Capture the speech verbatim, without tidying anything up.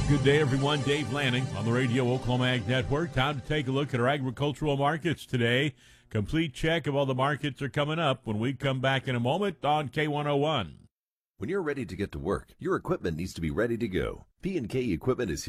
Good day, everyone. Dave Lanning on the Radio Oklahoma Ag Network. Time to take a look at our agricultural markets today. Complete check of all the markets are coming up when we come back in a moment on K one oh one. When you're ready to get to work, your equipment needs to be ready to go. P and K Equipment is